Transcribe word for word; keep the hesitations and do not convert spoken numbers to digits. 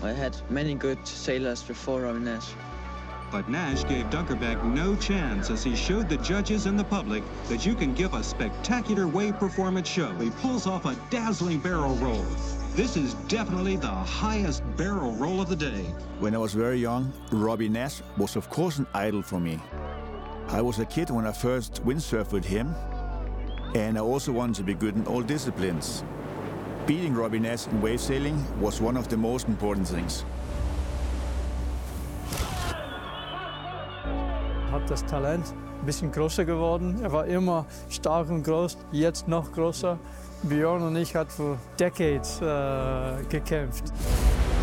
I had many good sailors before Robbie Nash. But Nash gave Dunkerbeck no chance as he showed the judges and the public that you can give a spectacular wave performance show. He pulls off a dazzling barrel roll. This is definitely the highest barrel roll of the day. When I was very young, Robbie Nash was of course an idol for me. I was a kid when I first windsurfed with him, and I also wanted to be good in all disciplines. Beating Robbie Nash in wave sailing was one of the most important things. Hat das Talent, ein bisschen größer geworden. Er war immer stark und groß, jetzt noch größer. Björn und ich hat für Decades äh, gekämpft.